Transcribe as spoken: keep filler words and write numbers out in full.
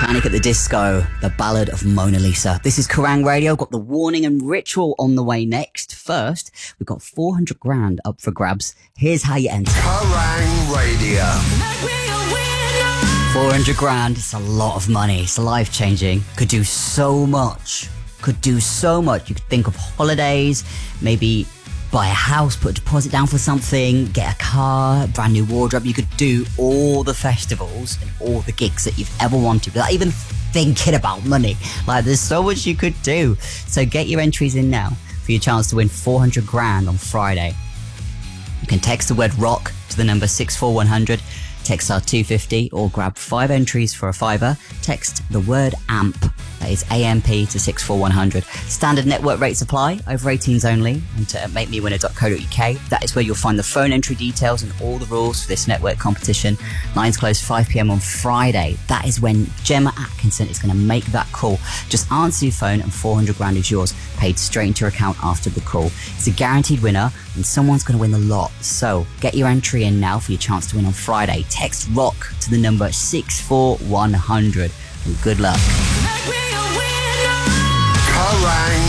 Panic at the Disco, the Ballad of Mona Lisa. This is Kerrang Radio. Got the Warning and Ritual on the way next. First, we've got four hundred grand up for grabs. Here's how you enter. Kerrang Radio. four hundred grand, it's a lot of money. It's life-changing. Could do so much. Could do so much. You could think of holidays, maybe buy a house, put a deposit down for something, get a car, brand new wardrobe. You could do all the festivals and all the gigs that you've ever wanted without even thinking about money. Like, there's so much you could do. So get your entries in now for your chance to win four hundred grand on Friday. You can text the word rock to the number six four one hundred, text our two fifty, or grab five entries for a fiver. Text the word AMP, that is A M P, to six four one hundred. Standard network rates apply, over eighteens only, and to make me winner dot co dot uk. That is where you'll find the phone entry details and all the rules for this network competition. Lines close five p m on Friday. That is when Gemma Atkinson is going to make that call. Just answer your phone and four hundred grand is yours, paid straight into your account after the call. It's a guaranteed winner and someone's going to win the lot. So get your entry in now for your chance to win on Friday. Text ROCK to the number six four one hundred and good luck. Kerrang!